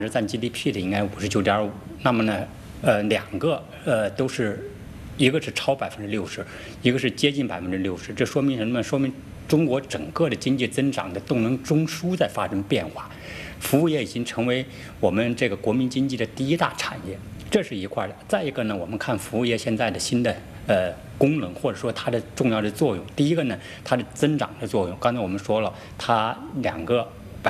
占 GDP 的应该59.5%。那么呢，两个都是，一个是超60%，一个是接近60%。这说明什么？说明中国整个的经济增长的动能中枢在发生变化，服务业已经成为我们这个国民经济的第一大产业，这是一块的。再一个呢，我们看服务业现在的新的功能，或者说它的重要的作用。第一个呢，它的增长的作用，刚才我们说了，它两个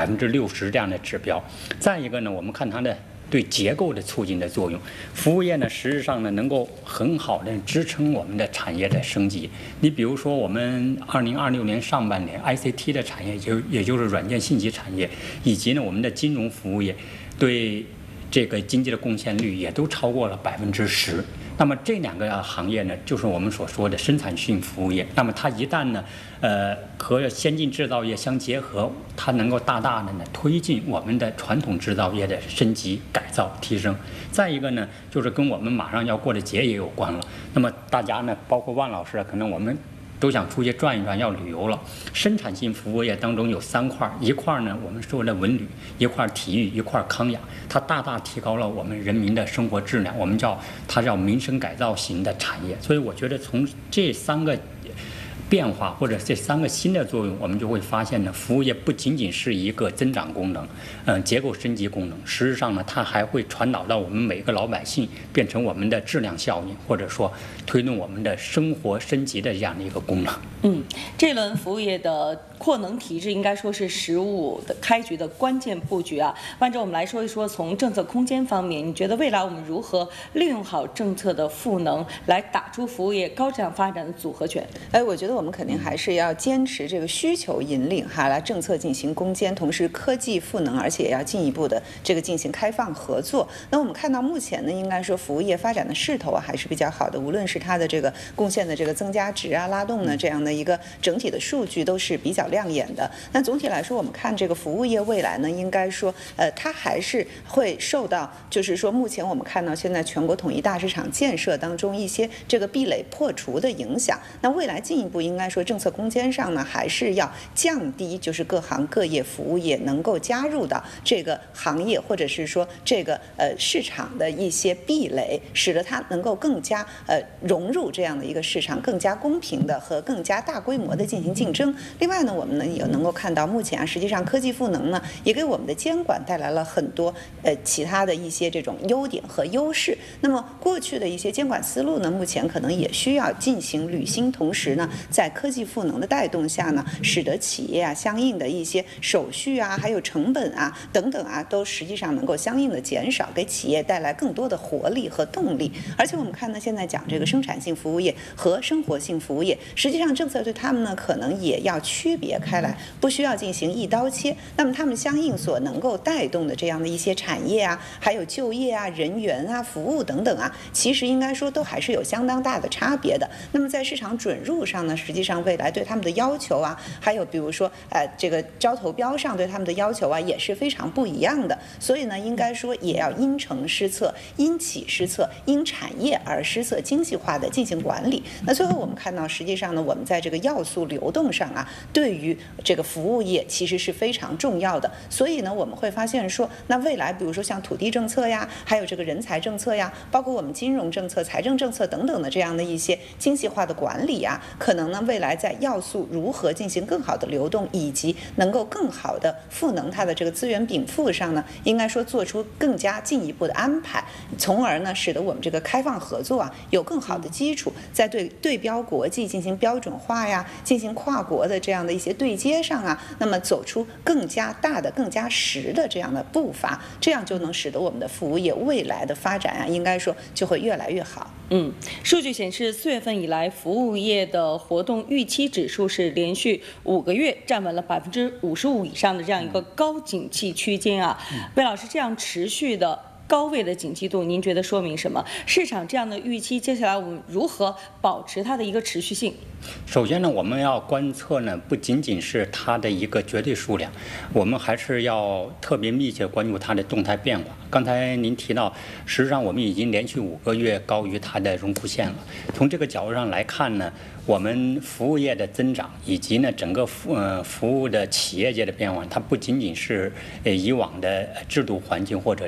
60%这样的指标。再一个呢，我们看它的对结构的促进的作用。服务业呢，实质上呢，能够很好的支撑我们的产业的升级。你比如说，我们2026年上半年 ICT 的产业，也就是软件信息产业，以及呢我们的金融服务业，对这个经济的贡献率也都超过了10%。那么这两个行业呢，就是我们所说的生产性服务业。那么它一旦呢，和先进制造业相结合，它能够大大的呢推进我们的传统制造业的升级、改造、提升。再一个呢，就是跟我们马上要过的节也有关了。那么大家呢，包括万老师，可能我们都想出去转一转，要旅游了。生产性服务业当中有3块，一块呢我们说的文旅，一块体育，一块康养，它大大提高了我们人民的生活质量，我们它叫民生改造型的产业。所以我觉得从这3个变化或者这3个新的作用，我们就会发现呢，服务业不仅仅是一个增长功能，结构升级功能，实际上呢，它还会传导到我们每个老百姓，变成我们的质量效应，或者说推动我们的生活升级的这样的一个功能。 这轮服务业的扩能提质应该说是15的开局的关键布局啊。万州，我们来说一说从政策空间方面，你觉得未来我们如何利用好政策的赋能，来打出服务业高质量发展的组合拳？ 我觉得我们肯定还是要坚持这个需求引领哈，来政策进行攻坚，同时科技赋能，而且要进一步的这个进行开放合作。那我们看到目前呢，应该说服务业发展的势头还是比较好的，无论是它的这个贡献的这个增加值啊、拉动呢这样的一个整体的数据都是比较亮眼的。那总体来说，我们看这个服务业未来呢，应该说它还是会受到，就是说目前我们看到现在全国统一大市场建设当中一些这个壁垒破除的影响。那未来进一步应该说政策空间上呢，还是要降低就是各行各业服务业能够加入到这个行业或者是说这个市场的一些壁垒，使得它能够更加融入这样的一个市场，更加公平的和更加大规模的进行竞争。另外呢，我们呢也能够看到，目前实际上科技赋能呢也给我们的监管带来了很多其他的一些这种优点和优势。那么过去的一些监管思路呢，目前可能也需要进行履新，同时呢，在科技赋能的带动下呢，使得企业啊相应的一些手续啊，还有成本啊等等啊，都实际上能够相应的减少，给企业带来更多的活力和动力。而且我们看呢，现在讲这个生产性服务业和生活性服务业，实际上政策对他们呢可能也要区别开来，不需要进行一刀切。那么他们相应所能够带动的这样的一些产业啊，还有就业啊、人员啊、服务等等啊，其实应该说都还是有相当大的差别的。那么在市场准入上呢，实际上未来对他们的要求啊，还有比如说这个招投标上对他们的要求啊，也是非常不一样的。所以呢，应该说也要因城施策、因企施策、因产业而施策，精细化的进行管理。那最后我们看到，实际上呢，我们在这个要素流动上啊，对于这个服务业其实是非常重要的。所以呢，我们会发现说，那未来比如说像土地政策呀，还有这个人才政策呀，包括我们金融政策、财政政策等等的这样的一些精细化的管理啊，可能呢未来在要素如何进行更好的流动，以及能够更好的赋能它的这个资源禀赋上呢，应该说做出更加进一步的安排，从而呢使得我们这个开放合作啊有更好的基础，在对标国际进行标准化呀，进行跨国的这样的一些对接上啊，那么走出更加大的、更加实的这样的步伐，这样就能使得我们的服务业未来的发展啊，应该说就会越来越好。 数据显示，4月份以来，服务业的活动预期指数是连续5个月站稳了55%以上的这样一个高景气区间啊。魏老师，这样持续的高位的景气度，您觉得说明什么？市场这样的预期，接下来我们如何保持它的一个持续性？ 首先呢，我们要观测呢，不仅仅是它的一个绝对数量，我们还是要特别密切关注它的动态变化。刚才您提到，实际上我们已经连续5个月高于它的荣枯线了。从这个角度上来看呢，我们服务业的增长以及呢整个服务的企业界的变化，它不仅仅是以往的制度环境或者